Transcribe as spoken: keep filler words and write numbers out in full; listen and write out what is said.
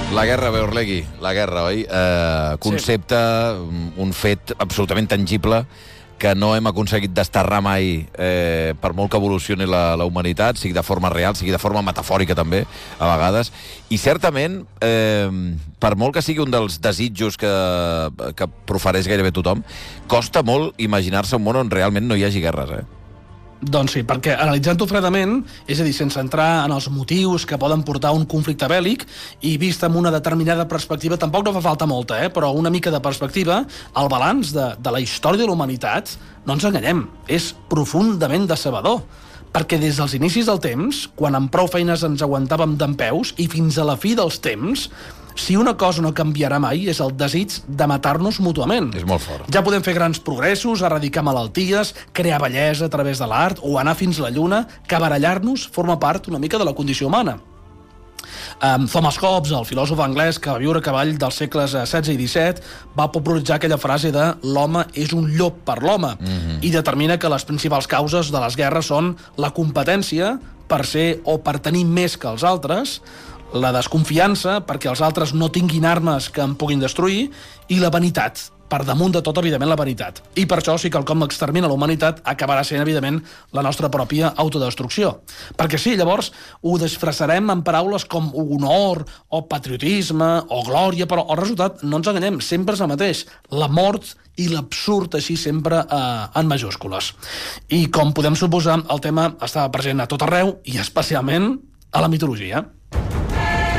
La guerra, Beorlegui, la guerra, oi? Eh, concepte, sí. Un fet absolutament tangible que no hem aconseguit desterrar mai, eh, per molt que evolucioni la, la humanitat, sigui de forma real, sigui de forma metafòrica també, a vegades. I certament, eh, per molt que sigui un dels desitjos que, que profereix gairebé tothom, costa molt imaginar-se un món on realment no hi hagi guerres, eh? Doncs sí, perquè analitzant-ho fredament, és a dir, sense entrar en els motius que poden portar a un conflicte bèl·lic i vist amb una determinada perspectiva, tampoc no fa falta molta, eh? Però una mica de perspectiva, el balanç de, de la història de la humanitat, no ens enganyem, és profundament decebedor. Perquè des dels inicis del temps, quan amb prou feines ens aguantàvem dempeus, i fins a la fi dels temps, si una cosa no canviarà mai és el desig de matar-nos mútuament. És molt fort. Ja podem fer grans progressos, erradicar malalties, crear bellesa a través de l'art o anar fins a la lluna, que barallar-nos forma part una mica de la condició humana. Um, Thomas Hobbes, el filòsof anglès que va viure a cavall dels segles setze i disset, va popularitzar aquella frase de l'home és un llop per l'home, mm-hmm. i determina que les principals causes de les guerres són la competència per ser o per tenir més que els altres, la desconfiança perquè els altres no tinguin armes que em puguin destruir, i la vanitat, per damunt de tot, evidentment, la veritat. I per això, si quelcom extermina la humanitat, acabarà sent, evidentment, la nostra pròpia autodestrucció. Perquè sí, llavors, ho disfressarem en paraules com honor, o patriotisme, o glòria, però el resultat, no ens enganyem, sempre és el mateix. La mort i l'absurd, així sempre eh, en majúscules. I, com podem suposar, el tema estava present a tot arreu, i especialment a la mitologia.